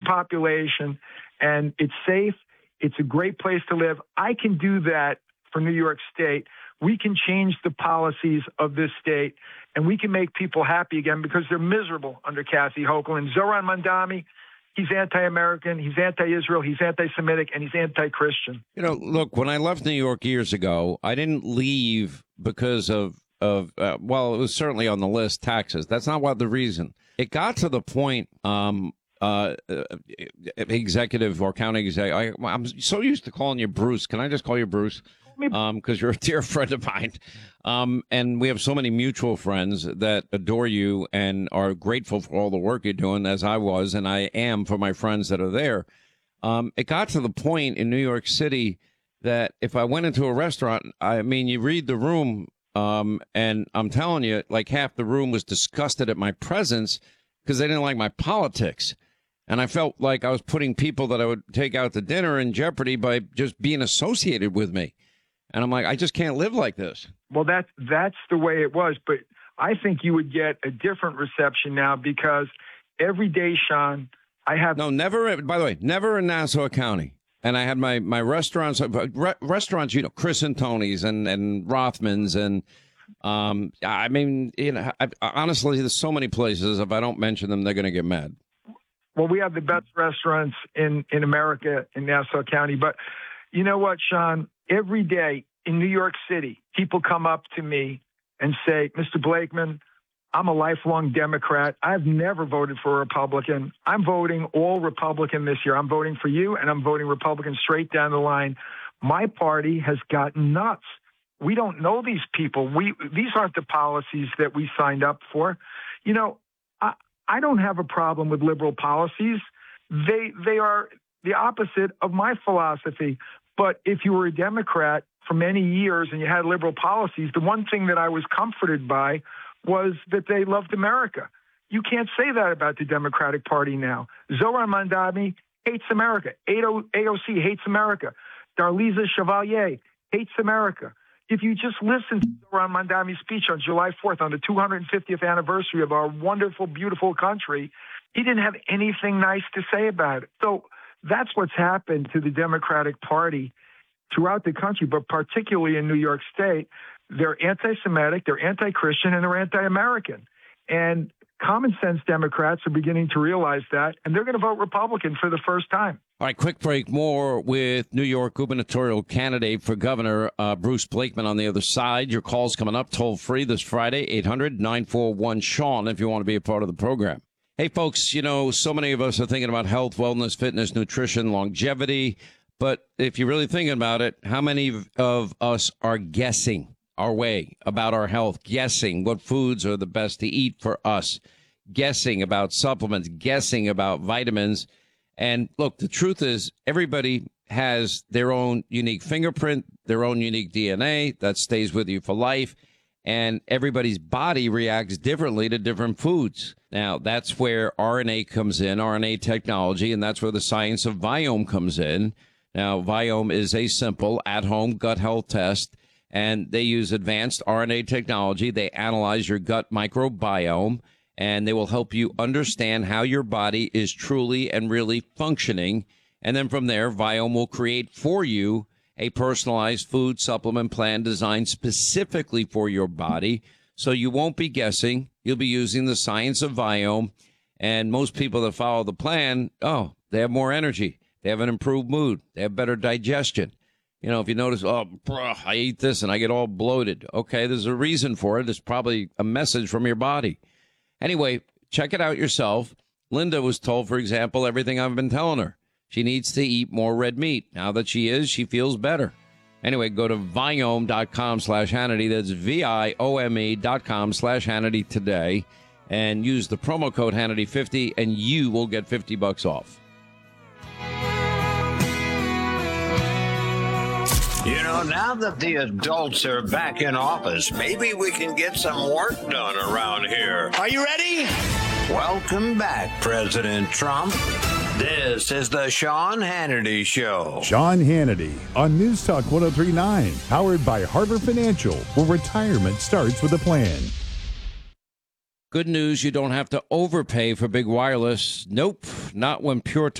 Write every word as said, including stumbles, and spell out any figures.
population, and it's safe. It's a great place to live. I can do that for New York State. We can change the policies of this state, and we can make people happy again because they're miserable under Kathy Hochul. And Zohran Mamdani, he's anti-American, he's anti-Israel, he's anti-Semitic, and he's anti-Christian. You know, look, when I left New York years ago, I didn't leave because of, of uh, well, it was certainly on the list, taxes. That's not what the reason. It got to the point, um, uh, executive or county executive, I, I'm so used to calling you Bruce. Can I just call you Bruce? Um, because you're a dear friend of mine. Um, and we have so many mutual friends that adore you and are grateful for all the work you're doing, as I was, and I am for my friends that are there. Um, it got to the point in New York City that if I went into a restaurant, I mean, you read the room, um, and I'm telling you, like half the room was disgusted at my presence because they didn't like my politics. And I felt like I was putting people that I would take out to dinner in jeopardy by just being associated with me. And I'm like, I just can't live like this. Well, that's, that's the way it was. But I think you would get a different reception now because every day, Sean, I have... No, never, by the way, never in Nassau County. And I had my, my restaurants, re- restaurants, you know, Chris and Tony's and, and Rothman's. And um, I mean, you know, I, honestly, there's so many places. If I don't mention them, they're going to get mad. Well, we have the best restaurants in, in America in Nassau County. But you know what, Sean? Every day in New York City, people come up to me and say, Mister Blakeman, I'm a lifelong Democrat. I've never voted for a Republican. I'm voting all Republican this year. I'm voting for you, and I'm voting Republican straight down the line. My party has gotten nuts. We don't know these people. We These aren't the policies that we signed up for. You know, I, I don't have a problem with liberal policies. They They are the opposite of my philosophy. But if you were a Democrat for many years and you had liberal policies, the one thing that I was comforted by was that they loved America. You can't say that about the Democratic Party now. Zohran Mamdani hates America. A O C hates America. Darlisa Chevalier hates America. If you just listen to Zohran Mamdani's speech on July fourth, on the two hundred fiftieth anniversary of our wonderful, beautiful country, he didn't have anything nice to say about it. So that's what's happened to the Democratic Party throughout the country, but particularly in New York State. They're anti-Semitic, they're anti-Christian, and they're anti-American. And common sense Democrats are beginning to realize that, and they're going to vote Republican for the first time. All right, quick break. More with New York gubernatorial candidate for governor, uh, Bruce Blakeman, on the other side. Your call's coming up toll free this Friday, eight hundred nine four one Sean, if you want to be a part of the program. Hey, folks, you know, so many of us are thinking about health, wellness, fitness, nutrition, longevity. But if you're really thinking about it, how many of us are guessing our way about our health, guessing what foods are the best to eat for us, guessing about supplements, guessing about vitamins? And look, the truth is everybody has their own unique fingerprint, their own unique D N A that stays with you for life. And everybody's body reacts differently to different foods. Now, that's where R N A comes in, R N A technology, and that's where the science of Viome comes in. Now, Viome is a simple at-home gut health test, and they use advanced R N A technology. They analyze your gut microbiome, and they will help you understand how your body is truly and really functioning. And then from there, Viome will create for you a personalized food supplement plan designed specifically for your body. So you won't be guessing. You'll be using the science of Viome. And most people that follow the plan, oh, they have more energy. They have an improved mood. They have better digestion. You know, if you notice, oh, bruh, I eat this and I get all bloated. Okay, there's a reason for it. It's probably a message from your body. Anyway, check it out yourself. Linda was told, for example, everything I've been telling her. She needs to eat more red meat. Now that she is, she feels better. Anyway, go to Viome.com slash Hannity. That's V-I-O-M-E dot com slash Hannity today. And use the promo code Hannity fifty, and you will get fifty bucks off. You know, now that the adults are back in office, maybe we can get some work done around here. Are you ready? Welcome back, President Trump. This is the Sean Hannity Show. Sean Hannity on News Talk one oh three point nine, powered by Harbor Financial, where retirement starts with a plan. Good news, you don't have to overpay for big wireless. Nope, not when Pure